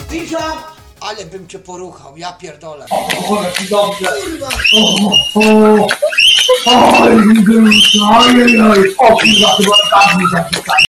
Zbliżam, ale bym cię poruchał, ja pierdolę. O, jaki dobrze. Kurwa. Oj, oj, oj, o kurwa, chyba tak mi zapisane.